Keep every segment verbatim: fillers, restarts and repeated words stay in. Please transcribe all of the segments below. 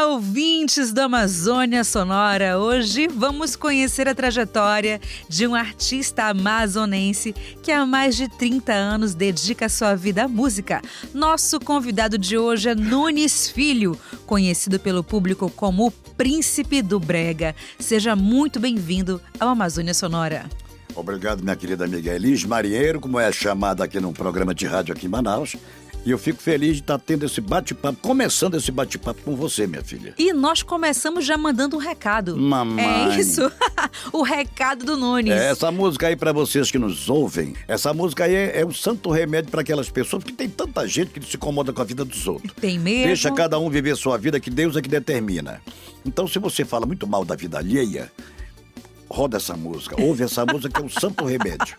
ouvintes da Amazônia Sonora! Hoje vamos conhecer a trajetória de um artista amazonense que há mais de trinta anos dedica sua vida à música. Nosso convidado de hoje é Nunes Filho, conhecido pelo público como o Príncipe do Brega. Seja muito bem-vindo ao Amazônia Sonora. Obrigado, minha querida amiga Elis Marieiro, como é chamada aqui num programa de rádio aqui em Manaus. E eu fico feliz de estar tendo esse bate-papo, começando esse bate-papo com você, minha filha. E nós começamos já mandando um recado. Mamãe. É isso? O recado do Nunes. É, essa música aí pra vocês que nos ouvem, essa música aí é, é um santo remédio para aquelas pessoas, porque tem tanta gente que se incomoda com a vida dos outros. Tem mesmo. Deixa cada um viver sua vida, que Deus é que determina. Então, se você fala muito mal da vida alheia, roda essa música, ouve essa música que é um santo remédio.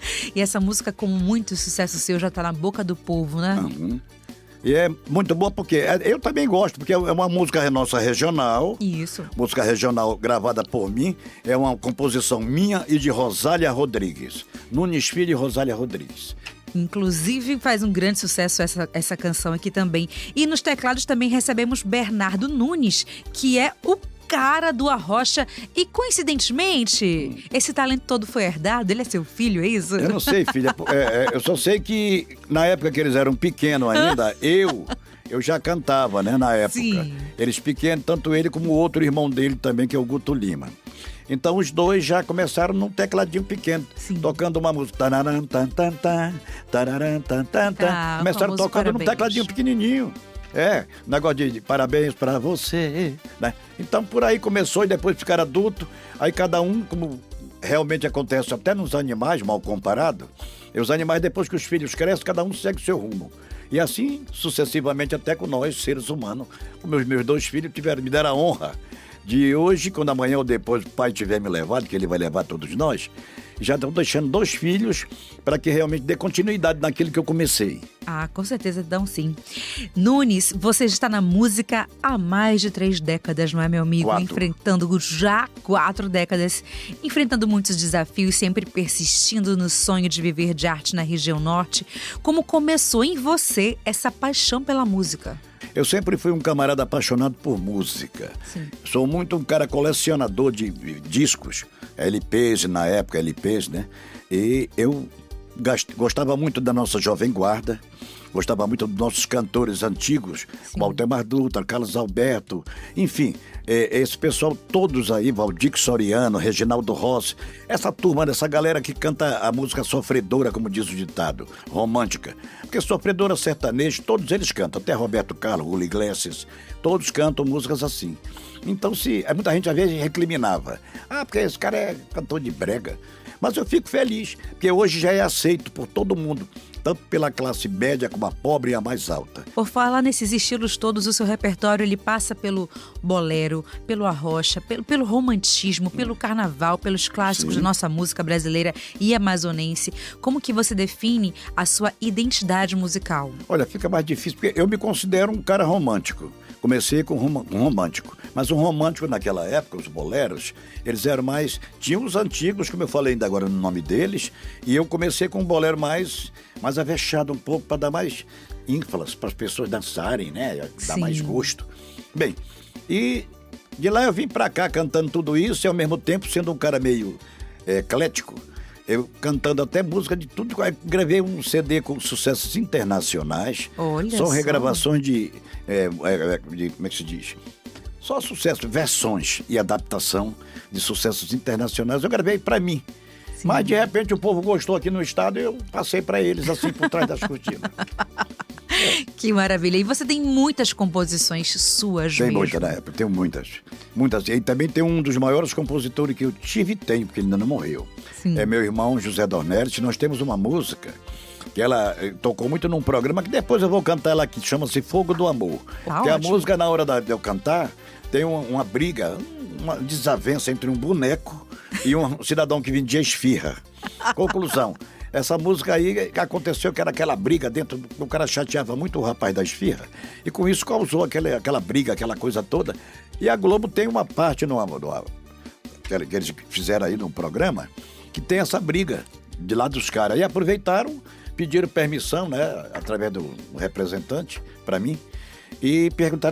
E essa música, com muito sucesso seu, já tá na boca do povo, né? Uhum. E é muito boa porque eu também gosto, porque é uma música nossa regional. Isso. Música regional gravada por mim. É uma composição minha e de Rosália Rodrigues. Nunes Filho e Rosália Rodrigues. Inclusive faz um grande sucesso essa, essa canção aqui também. E nos teclados também recebemos Bernardo Nunes, que é o cara do Arrocha. E coincidentemente, hum. esse talento todo foi herdado? Ele é seu filho, é isso? Eu não sei, filha. É, é, eu só sei que na época que eles eram pequenos ainda, eu... Eu já cantava, né, na época. Sim. Eles pequenos, tanto ele como o outro irmão dele também, que é o Guto Lima. Então os dois já começaram num tecladinho pequeno, Sim. tocando uma música. Tararam, tan, tan, tan, tararam, tan, tan, tan. Ah, começaram tocando parabéns. num tecladinho pequenininho. É, negócio de, de parabéns pra você, né? Então por aí começou e depois ficaram adulto. Aí cada um, como realmente acontece até nos animais, mal comparado, e os animais, depois que os filhos crescem, cada um segue o seu rumo. E assim, sucessivamente, até com nós, seres humanos. Os meus, meus dois filhos tiveram, me deram a honra de hoje, quando amanhã ou depois o pai tiver me levado, que ele vai levar todos nós, já estão deixando dois filhos para que realmente dê continuidade naquilo que eu comecei. Ah, com certeza dão sim. Nunes, você está na música há mais de três décadas, não é, meu amigo? Quatro. Enfrentando já quatro décadas, enfrentando muitos desafios, sempre persistindo no sonho de viver de arte na região norte. Como começou em você essa paixão pela música? Eu sempre fui um camarada apaixonado por música. Sim. Sou muito um cara colecionador de discos, L Ps na época, L Ps, né? E eu gostava muito da nossa Jovem Guarda, gostava muito dos nossos cantores antigos, Sim. como Altemar Dutra, Carlos Alberto, enfim, é, esse pessoal todos aí, Valdir Soriano, Reginaldo Rossi, essa turma, essa galera que canta a música sofredora, como diz o ditado, romântica. Porque sofredora sertaneja, todos eles cantam, até Roberto Carlos, Julio Iglesias, todos cantam músicas assim. Então, se muita gente às vezes recriminava, ah, porque esse cara é cantor de brega. Mas eu fico feliz, porque hoje já é aceito por todo mundo, tanto pela classe média como a pobre e a mais alta. Por falar nesses estilos todos, o seu repertório ele passa pelo bolero, pelo arrocha, pelo, pelo romantismo, pelo carnaval, pelos clássicos Sim. da nossa música brasileira e amazonense. Como que você define a sua identidade musical? Olha, fica mais difícil, porque eu me considero um cara romântico. Comecei com um romântico, mas um romântico naquela época, os boleros, eles eram mais... Tinham os antigos, como eu falei ainda agora no nome deles, e eu comecei com um bolero mais, mais avexado um pouco, para dar mais ênfase, para as pessoas dançarem, né? Dar Sim. mais gosto. Bem, e de lá eu vim para cá cantando tudo isso e ao mesmo tempo sendo um cara meio é, eclético. Eu cantando até música de tudo. Gravei um C D com sucessos internacionais. Olha só. só. regravações de, é, de... Como é que se diz? Só sucesso, versões e adaptação de sucessos internacionais. Eu gravei pra mim. Sim. Mas de repente o povo gostou aqui no estado e eu passei pra eles assim por trás das cortinas. Que maravilha. E você tem muitas composições suas Tem mesmo. muitas na época, tenho muitas. Muitas. E também tem um dos maiores compositores que eu tive e tenho, porque ele ainda não morreu. Sim. É meu irmão José Dornelles. Nós temos uma música que ela eh, tocou muito num programa que depois eu vou cantar ela aqui, chama-se Fogo do Amor. Ah, que a ótimo. música, na hora da, de eu cantar, tem uma, uma briga, uma desavença entre um boneco e um cidadão que vendia esfirra. Conclusão. Essa música aí que aconteceu, que era aquela briga dentro, o cara chateava muito o rapaz da esfirra, e com isso causou aquela, aquela briga, aquela coisa toda. E a Globo tem uma parte no, no, que eles fizeram aí no programa, que tem essa briga de lá dos caras. E aproveitaram, pediram permissão, né, através do representante, para mim, e perguntaram